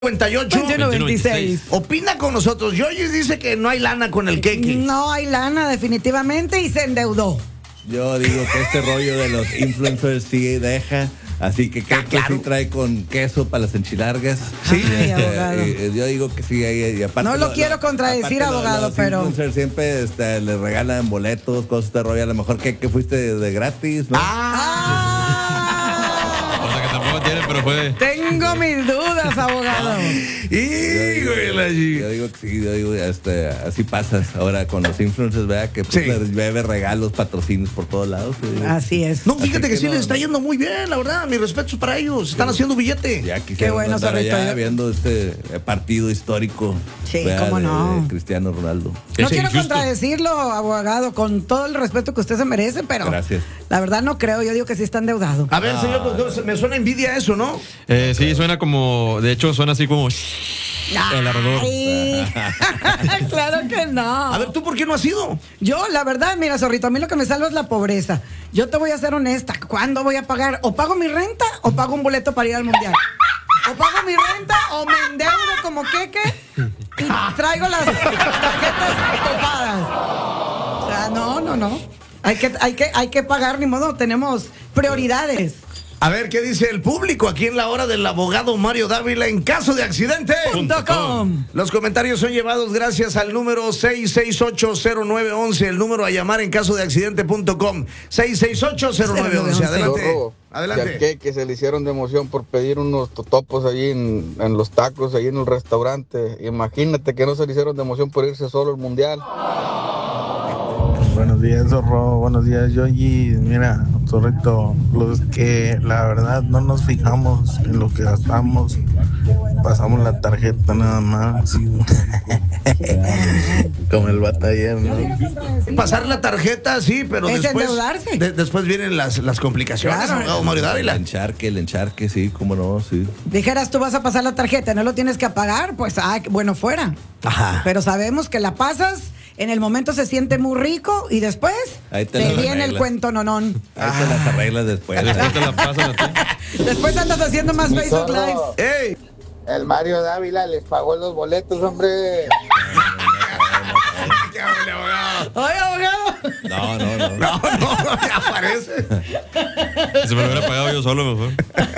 58 21-26. Opina con nosotros. Yoyi dice que no hay lana con el queque. No hay lana, definitivamente, y se endeudó. Yo digo que este rollo de los influencers sí deja. Así que claro. sí trae con queso para las enchilargas. Sí. Ay, abogado. Yo digo que sí. Y aparte No lo quiero contradecir, abogado, los pero... influencers siempre le regalan boletos, cosas de rollo. A lo mejor que fuiste de gratis, ¿no? O sea que tampoco tiene, pero fue. Tengo mis dudas, abogado. Yo digo que sí, así pasas ahora con los influencers, ¿verdad? Que pues, les bebe regalos, patrocinios por todos lados. Así es. No, fíjate que sí no, les está yendo muy bien, la verdad. Mis respetos para ellos. Están haciendo billete. Ya Qué quisiera bueno, andar Zorrito. allá viendo este partido histórico. Sí, ¿verdad? cómo no. De Cristiano Ronaldo. No Es quiero injusto. contradecirlo, abogado, con todo el respeto que usted se merece, pero... Gracias. La verdad no creo, yo digo que sí está endeudado. A ver, señor productor, me suena envidia eso, ¿no? Sí, suena como. De hecho, suena así como. El ardor. Ay, claro que no. A ver, ¿tú por qué no has ido? Yo, la verdad, mira, Zorrito, a mí lo que me salva es la pobreza. Yo te voy a ser honesta. ¿Cuándo voy a pagar? ¿O pago mi renta o pago un boleto para ir al mundial? O pago mi renta o me endeudo como queque y traigo las tarjetas topadas. O sea, no. Hay que pagar, ni modo, tenemos prioridades. A ver, ¿qué dice el público aquí en la hora del abogado Mario Dávila en caso de accidente? .com. Los comentarios son llevados gracias al número 6680911, el número a llamar en caso de accidente.com. 6680911. Adelante. Zorro, Adelante. que se le hicieron de emoción por pedir unos totopos allí en los tacos, allí en el restaurante. Imagínate que no se le hicieron de emoción por irse solo al mundial. Buenos días, Zorro. Buenos días, Yoyi. Mira, Zorrito, los que la verdad no nos fijamos en lo que gastamos, pasamos la tarjeta nada más. Como el bataller, ¿no? Pasar la tarjeta, sí, pero Es después, endeudarse. Después vienen las complicaciones, Claro. abogado Mario Dávila. El encharque, sí, cómo no, sí. Dijeras, tú vas a pasar la tarjeta, no lo tienes que pagar, pues, bueno, fuera. Ajá. Pero sabemos que la pasas, en el momento se siente muy rico y después Ahí te te las viene el arreglas. cuento nonón. Ahí te las arreglas después. Después te la pasan a ti. Después andas haciendo más Facebook Zorro. Lives. ¡Ey! El Mario Dávila les pagó los boletos, hombre. Oye, abogado. No. No, aparece. Si me lo hubiera pagado yo solo, mejor.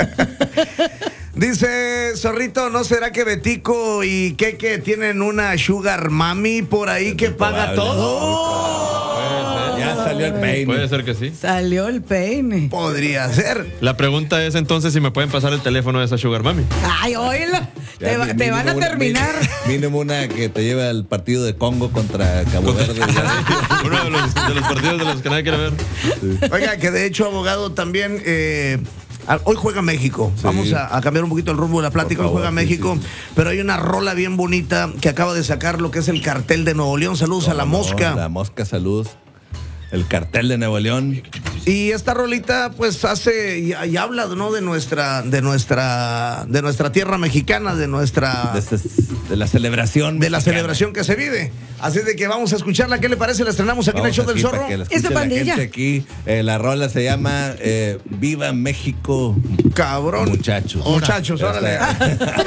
Dice Zorrito, ¿no será que Betico y Keke tienen una sugar mami por ahí que paga Probable. todo? Ya salió el peine. Puede ser que sí. Salió el peine. Podría ser. La pregunta es entonces si me pueden pasar el teléfono de esa Sugar Mami. Ay, oílo. Ya Te mínimo van a una- terminar. Mínimo una que te lleve al partido de Congo contra Cabo Verde. Uno de los partidos de los que nadie quiere ver. Oiga, que de hecho, abogado, también hoy juega México. Sí. Vamos a cambiar un poquito el rumbo de la plática. Por Hoy juega favor, sí, México, sí. pero hay una rola bien bonita que acaba de sacar lo que es el cartel de Nuevo León. Saludos a la Mosca. La Mosca, salud. El cartel de Nuevo León. Y esta rolita pues hace y habla, ¿no? de nuestra tierra mexicana, de De la celebración. la mexicana. celebración que se vive. Así de que vamos a escucharla. ¿Qué le parece? La estrenamos aquí en el Vamos show del aquí Zorro. para que la Esa escuche la pandilla. gente aquí. La rola se llama Viva México, Cabrón. muchachos. Muchachos, órale.